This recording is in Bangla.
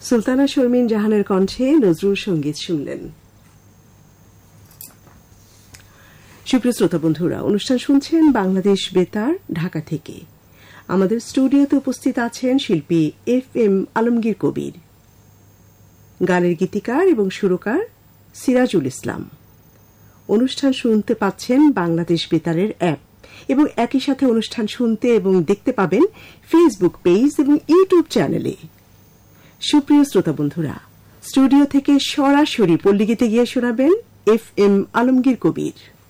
সুলতানা শর্মিন জাহানের কণ্ঠে নজরুল সঙ্গীত শুনলেন। সুপ্রিয় শ্রোতা বন্ধুরা, অনুষ্ঠান শুনছেন বাংলাদেশ বেতার ঢাকা থেকে। আমাদের স্টুডিওতে উপস্থিত আছেন শিল্পী FM আলমগীর কবির, গানের গীতিকার এবং সুরকার সিরাজুল ইসলাম। অনুষ্ঠান শুনতে পাচ্ছেন বাংলাদেশ বেতারের অ্যাপ এবং একই সাথে অনুষ্ঠান শুনতে এবং দেখতে পাবেন ফেসবুক পেজ এবং ইউটিউব চ্যানেলে। সুপ্রিয় শ্রোতা বন্ধুরা, স্টুডিও থেকে সরাসরি পল্লীগীতে গিয়ে শোনাবেন FM আলমগীর কবির।